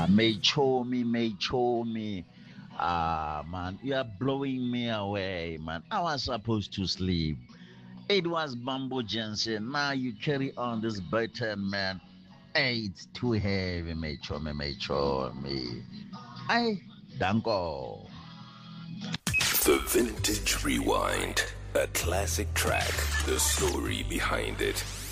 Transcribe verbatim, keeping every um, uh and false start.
May show me, may show me. Ah, man, you are blowing me away, man. I was supposed to sleep. It was Bamboo Jensen. Now you carry on this button, man. Hey, it's too heavy, may show me, may show me. I, danko. The Vintage Rewind. A classic track. The story behind it.